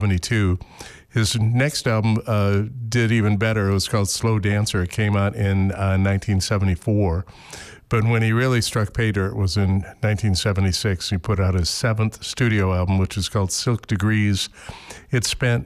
1972. His next album did even better. It was called Slow Dancer. It came out in 1974. But when he really struck pay dirt was in 1976. He put out his 7th studio album, which is called Silk Degrees. It spent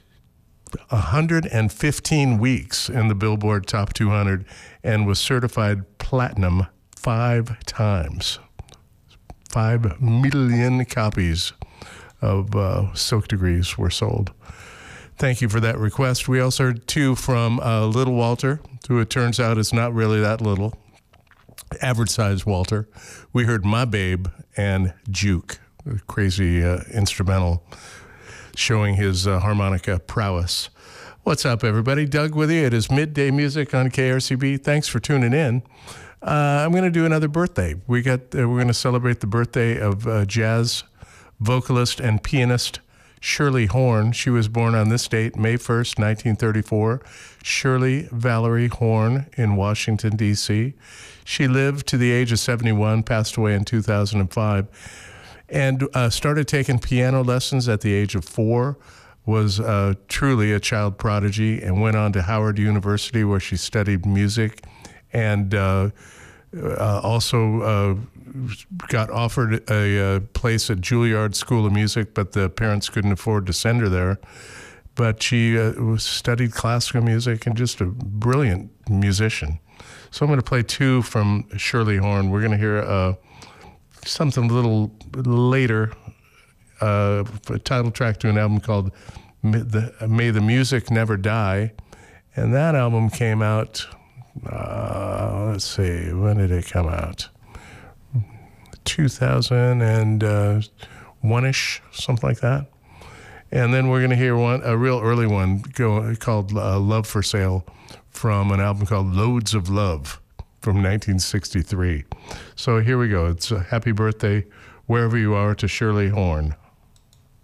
115 weeks in the Billboard Top 200 and was certified platinum 5 times. 5 million copies of Silk Degrees were sold. Thank you for that request. We also heard 2 from Little Walter, who it turns out is not really that little. Average-sized Walter. We heard My Babe and Juke, a crazy instrumental showing his harmonica prowess. What's up, everybody? Doug with you. It is Midday Music on KRCB. Thanks for tuning in. I'm going to do another birthday. We're going to celebrate the birthday of jazz vocalist and pianist Shirley Horn. She was born on this date, May 1st, 1934. Shirley Valerie Horn in Washington, D.C. She lived to the age of 71, passed away in 2005, and started taking piano lessons at the age of 4, was truly a child prodigy, and went on to Howard University, where she studied music, and also got offered a place at Juilliard School of Music, but the parents couldn't afford to send her there. But she studied classical music and just a brilliant musician. So I'm going to play 2 from Shirley Horn. We're going to hear something a little later, a title track to an album called May the Music Never Die. And that album came out, let's see, when did it come out? 2001-ish, something like that. And then we're going to hear a real early one called Love for Sale from an album called Loads of Love from 1963. So here we go. It's a happy birthday, wherever you are, to Shirley Horn.